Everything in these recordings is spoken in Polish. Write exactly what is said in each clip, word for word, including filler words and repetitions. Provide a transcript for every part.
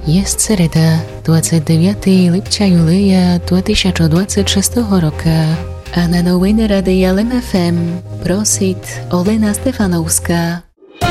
Jest sereda, двадцять дев'ятого липня юлія дві тисячі двадцять шостого року, a na новини Радія Лем еф ем просить Олена Стефановська.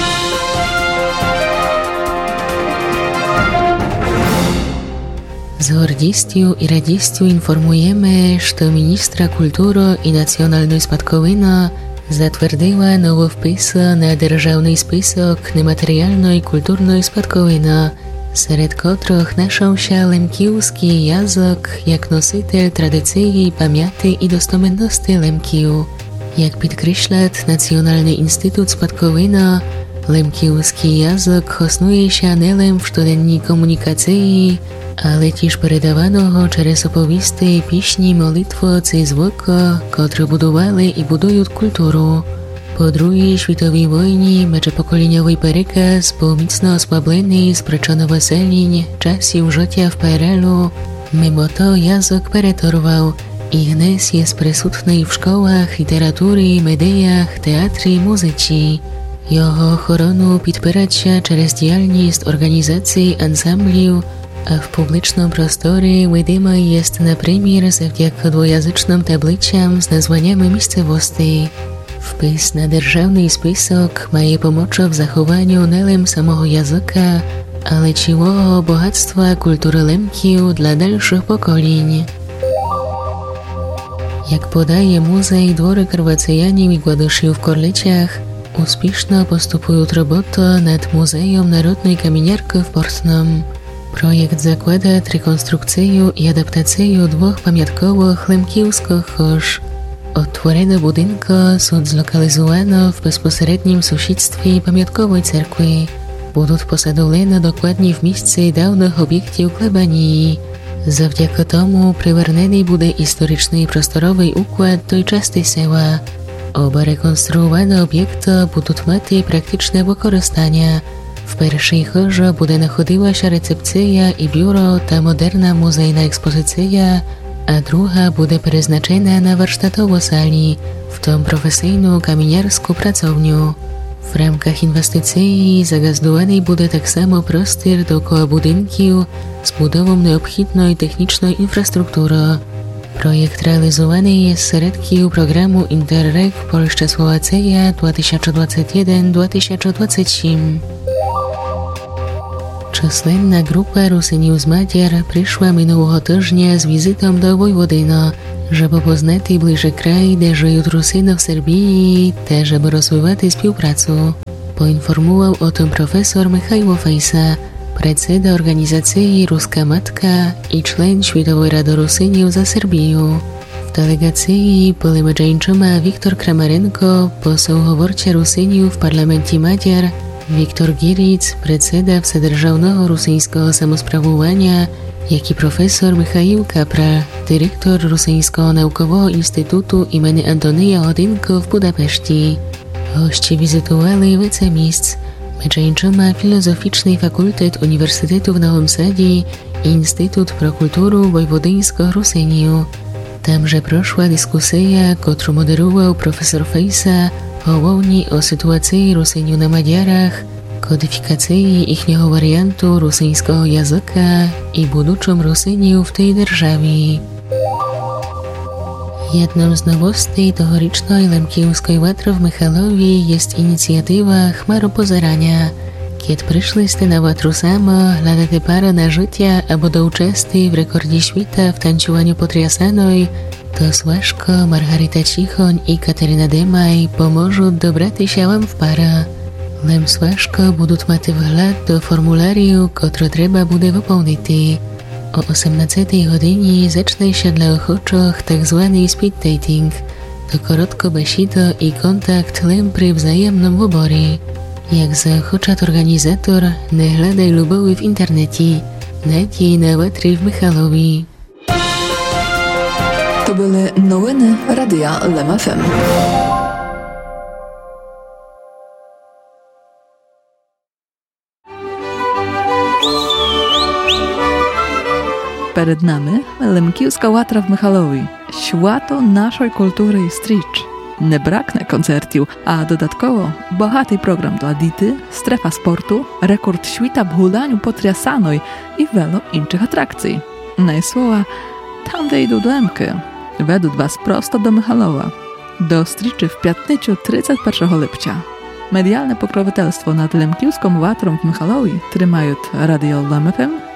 Z гордістю і радістю інформуємо, що Міністра культури і національної спадковини затвердила нововпис на державний список нематеріальної культурної спадковини, серед котрих знайшовся лемківський язик як носитель традиції, пам'яті і достоменності лемків. Як підкреслить Національний інститут спадковини, лемківський язик основується не лише в щоденній комунікації, але тіж передаваного через оповісти, пісні, молитви ці звуки, котрі будували і будують культуру. Po druhej światowej wojnie międzypokoleniowy переказ був міцно ослаблений з причин виселень часів життя в пе ер елу. Mimo to язик переторвав і гнес є присутній в школах, літературі, медіях, театрі, музиці. Його охорону підпирається через діяльність організацій, ансамблів, а в публічному просторі видимий є, наприклад, завдяки двоязичним табличкам з названнями місцевостей. Впис на державний список має помочь в захованню не лише самого язика, але цілого багатства культури лемків для дальших поколінь. Як подає музей двори карваціянів і гладушів в Корличах, успішно поступують роботи над музеєм народної камінярки в Портном. Projekt zakłada rekonstrukcję i adaptację dwóch pamiątkowych lемківських хож. Odtworzone budynki są zlokalizowane w bezpośrednim sąsiedztwie pamiątkowej cerkwi. Będą posadowane dokładnie w miejscu dawnych obiektów plebanii. Zawdzięki temu przywarnęny będzie historyczny i prostorowy układ tej części sela. Oba rekonstruowane obiekty będą mieć praktyczne wykorzystanie. W pierwszej chorze będzie znajdowała się recepcja i biuro ta moderna muzejna ekspozycja, a druga będzie przeznaczona na warsztatowe sali, w tym profesyjną kaminiarską pracownię. W ramach inwestycji zagazdowany będzie tak samo prostor dookoła budynków z budową nieobchidnej technicznej infrastruktury. Projekt realizowany jest z środków programu Interreg Polska-Słowacja dwa tysiące dwudziesty pierwszy do dwa tysiące dwudziestego trzeciego. Численна група русинів з Мадяр прийшла минулого тижня з візитом до Войводина, щоб познати ближче край, де живуть русини в Сербії, та щоб розвивати співпрацю. Поінформував о том професор Михайло Фейса, председа організації «Руська матка» і член Світової ради русинів за Сербію. В делегації були між іншими Віктор Крамаренко, посол-говорча русинів в парламенті Мадяр, Wiktor Giric, predseda Wседержавного Rusyńskiego Samosprawowania, jak i profesor Michał Kapra, dyrektor Rusyńskiego Naukowego Instytutu imienia Antonija Hodynko w Budapeszcie. Goście wizytowali wiele miejsc, między innymi Filozoficzny Fakultet Uniwersytetu w Nowym Sadzie i Instytut pro Kulturu Wojwodyńskiego Rusyniu. Tamże proszła dyskusja, którą moderował profesor Fejsa, Głównie o sytuacji Rusyniu na Madziarach, kodyfikacji ichniego wariantu rusyńskiego języka i buduczym Rusyniu w tej державі. Jedną z nowości tegorocznej lемківської Łatry w Michalowie jest inicjatywa Chmaropozerania. Kiedy przyszliście na Łatru samo, hľadáte parę na życie albo do uczestni w rekordzie świata w tańczowaniu potriasanej, to Słaszko, Margarita Cichoń i Kateryna Demaj pomożą dobrać się wam w parę. Lem Słaszko będą mieć wgląd do formularium, który trzeba będzie wypełnić. O osiemnastej godzinie zacznie się dla ochoczych tak zwany speed dating. To krótko besido i kontakt lem przy wzajemnym wyborze. Jak zaochocza organizator, nie hľadaj lubowy w internecie. Najdź jej na Łatry w Michalowie. To były nowiny Radia Lem еф ем. Перед нами лемківська Łatra в Михайлові, święto naszej kultury i stricz. не бракне концертів, а додатково багатий програм dla діти, strefa sportu, rekord świta w hulaniu potriasanej i wielu innych atrakcji. No i słowa, tam де йдуть лемки, ведуть вас просто до Михайлова. До стрічі в п'ятницю тридцять першого липня. Medialne pokroviteľstvo nad Lemkівським ватром в Михайлові тримають Radio Лем еф ем,